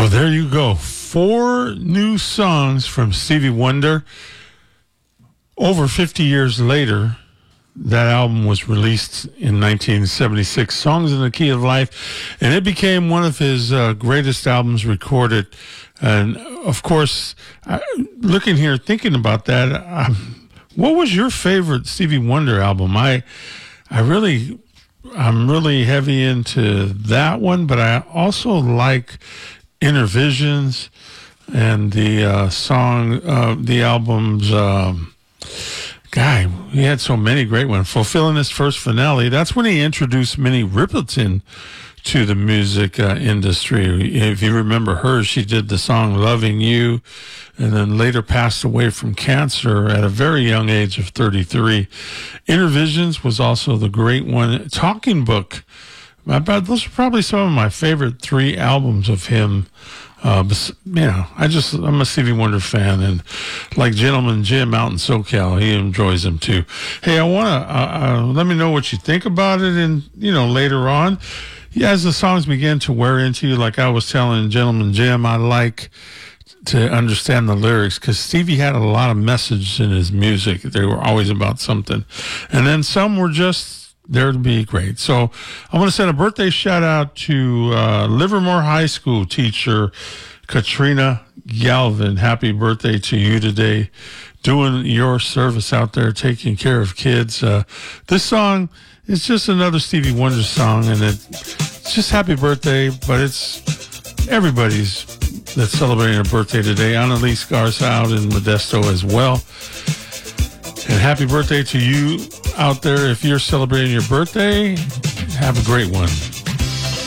Well, there you go. 4 new songs from Stevie Wonder. Over 50 years later, that album was released in 1976, Songs in the Key of Life, and it became one of his greatest albums recorded. And, of course, looking here, thinking about that, what was your favorite Stevie Wonder album? I'm really heavy into that one, but I also like Inner Visions and the the album's, he had so many great ones. Fulfilling His First Finale. That's when he introduced Minnie Riperton to the music industry. If you remember her, she did the song Loving You, and then later passed away from cancer at a very young age of 33. Inner Visions was also the great one. Talking Book. Those are probably some of my favorite 3 albums of him. I'm a Stevie Wonder fan, and like Gentleman Jim out in SoCal, he enjoys them too. Hey, I want to let me know what you think about it, and later on, as the songs begin to wear into you, like I was telling Gentleman Jim, I like to understand the lyrics because Stevie had a lot of message in his music. They were always about something, and then some were just there to be great. So I want to send a birthday shout out to Livermore High School teacher Katrina Galvin. Happy birthday to you today, doing your service out there, taking care of kids. This song is just another Stevie Wonder song, and it's just happy birthday, but it's everybody's that's celebrating a birthday today. Annalise Garza out in Modesto as well. And happy birthday to you out there. If you're celebrating your birthday, have a great one.